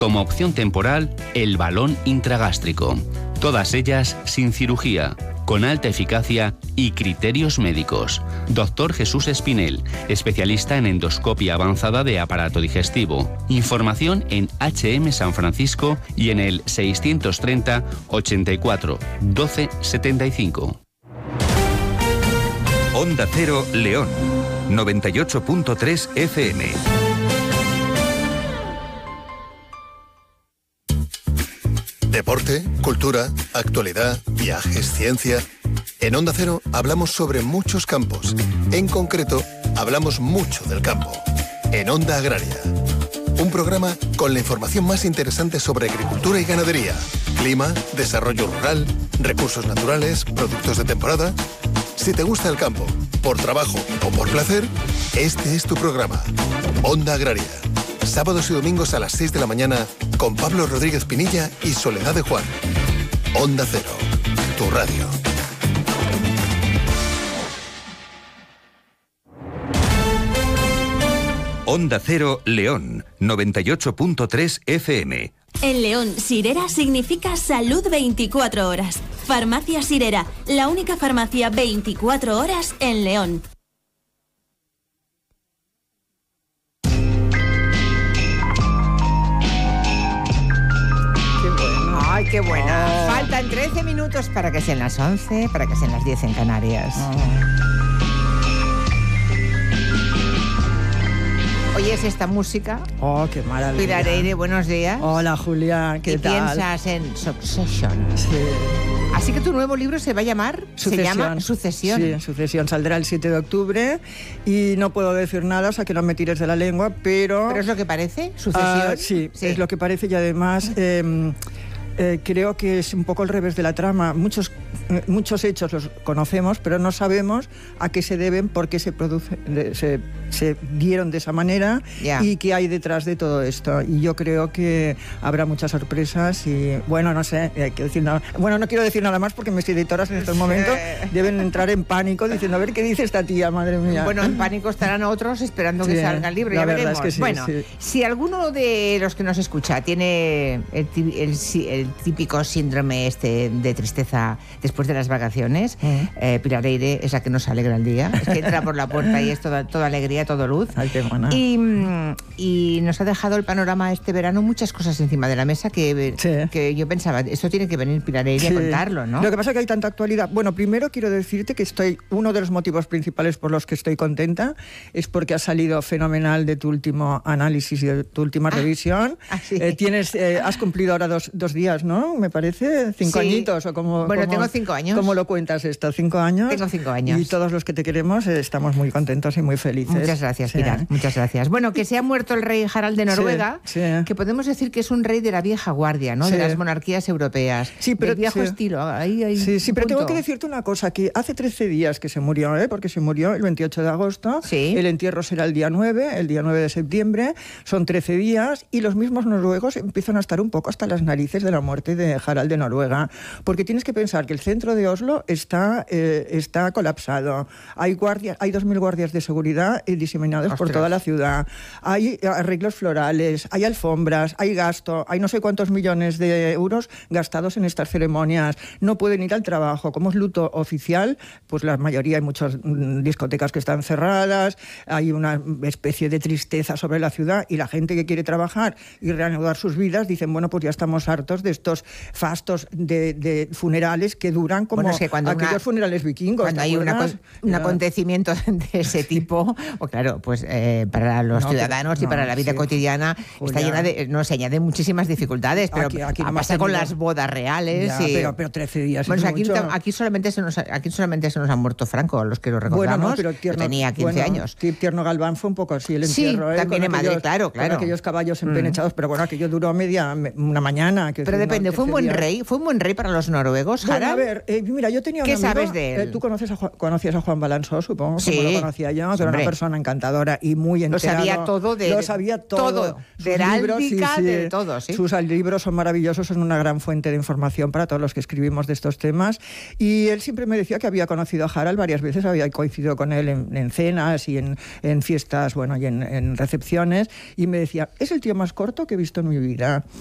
Como opción temporal, el balón intragástrico. Todas ellas sin cirugía, con alta eficacia y criterios médicos. Dr. Jesús Espinel, especialista en endoscopia avanzada de aparato digestivo. Información en HM San Francisco y en el 630 84 12 75. Onda Cero León, 98.3 FM. Deporte, cultura, actualidad, viajes, ciencia. En Onda Cero hablamos sobre muchos campos. En concreto, hablamos mucho del campo. En Onda Agraria. Un programa con la información más interesante sobre agricultura y ganadería, clima, desarrollo rural, recursos naturales, productos de temporada. Si te gusta el campo, por trabajo o por placer, este es tu programa. Onda Agraria. Sábados y domingos a las 6 de la mañana con Pablo Rodríguez Pinilla y Soledad de Juan. Onda Cero, tu radio. Onda Cero León, 98.3 FM. En León, Sirera significa salud 24 horas. Farmacia Sirera, la única farmacia 24 horas en León. ¡Ay, qué buena! Faltan 13 minutos para que sean las 11, para que sean las 10 en Canarias. ¿Oyes esta música? ¡Oh, qué maravilla! Pilar Eire, buenos días. Hola, Julia, ¿qué tal? Y piensas en Succession. Sí. Así que tu nuevo libro se va a llamar... Sucesión. Se llama Sucesión. Sí, Sucesión. Saldrá el 7 de octubre y no puedo decir nada, o sea que no me tires de la lengua, pero... ¿Pero es lo que parece? ¿Sucesión? Sí, es lo que parece y además... creo que es un poco al revés de la trama. Muchos hechos los conocemos, pero no sabemos a qué se deben, por qué se dieron de esa manera y qué hay detrás de todo esto. Y yo creo que habrá muchas sorpresas y, bueno, no sé, hay que decir nada. Bueno, no quiero decir nada más porque mis editoras en estos momentos deben entrar en pánico diciendo, a ver qué dice esta tía, madre mía. Bueno, en pánico estarán otros esperando que salga el libro, ya veremos. Es que sí, bueno, si alguno de los que nos escucha tiene el típico síndrome de tristeza después de las vacaciones, Pilar Eire es la que nos alegra el día. Es que entra por la puerta y es toda alegría, todo luz. Ay, qué buena. Y nos ha dejado el panorama este verano muchas cosas encima de la mesa que yo pensaba, esto tiene que venir Pilar Eire a contarlo, ¿no? Lo que pasa es que hay tanta actualidad. Bueno, primero quiero decirte que uno de los motivos principales por los que estoy contenta es porque has salido fenomenal de tu último análisis y de tu última revisión. Sí. Has cumplido ahora dos días, ¿no? Me parece, 5 añitos o como... Bueno, tengo 5 años. ¿Cómo lo cuentas esto? 5 años. Tengo 5 años. Y todos los que te queremos estamos muy contentos y muy felices. Muchas gracias, Pilar. Muchas gracias. Bueno, que se ha muerto el rey Harald de Noruega, que podemos decir que es un rey de la vieja guardia, ¿no? De las monarquías europeas. Sí, pero del viejo estilo. Sí, pero tengo que decirte una cosa, que hace 13 días que se murió, porque se murió el 28 de agosto. Sí. El entierro será el día 9 de septiembre. Son 13 días y los mismos noruegos empiezan a estar un poco hasta las narices de la muerte de Harald de Noruega, porque tienes que pensar que el centro de Oslo está colapsado. Hay 2.000 guardias de seguridad diseminados por toda la ciudad. Hay arreglos florales, hay alfombras, hay gasto, hay no sé cuántos millones de euros gastados en estas ceremonias. No pueden ir al trabajo. Como es luto oficial, pues la mayoría, hay muchas discotecas que están cerradas, hay una especie de tristeza sobre la ciudad y la gente que quiere trabajar y reanudar sus vidas dicen, bueno, pues ya estamos hartos de estos fastos de funerales que duran como aquellos funerales vikingos. Cuando hay un acontecimiento de ese tipo, o claro, pues para los ciudadanos y para la vida cotidiana está llena se añaden muchísimas dificultades, pero aquí pasa con las bodas reales. Pero 13 días bueno, es mucho. aquí solamente se nos ha muerto Franco, los que lo recordamos. Bueno, pero tenía 15 años. Tierno Galván fue un poco así el entierro. Sí, también en Madrid, claro. Con aquellos caballos empenechados, pero bueno, aquello duró una mañana. Pero depende, ¿fue un buen rey para los noruegos, Harald? ver, mira, yo tenía un ¿Qué amigo, sabes de él? Tú conocías a Juan Balanzó, supongo, Sí. como lo conocía yo, que era una persona encantadora y muy enterado. Lo sabía todo. De heráldica, de todo, sí. Sus libros son maravillosos, son una gran fuente de información para todos los que escribimos de estos temas. Y él siempre me decía que había conocido a Harald varias veces, había coincidido con él en cenas y en fiestas, bueno, y en recepciones, y me decía, es el tío más corto que he visto en mi vida.